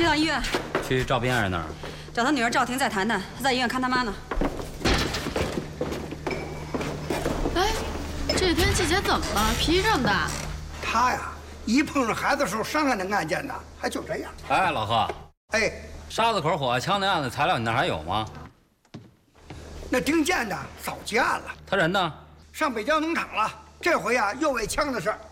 去趟医院。 去赵斌爱人那儿， 找他女儿赵婷再谈谈，他在医院看他妈呢。 哎，这天季姐怎么了？脾气这么大？ 他呀，一碰上孩子时候伤害的案件呢，还就这样。 哎，老贺， 哎， 沙子口火枪那案子材料你那还有吗？ 那丁健呢，早嫁了， 他人呢？ 上北郊农场了。这回啊，又为枪的事儿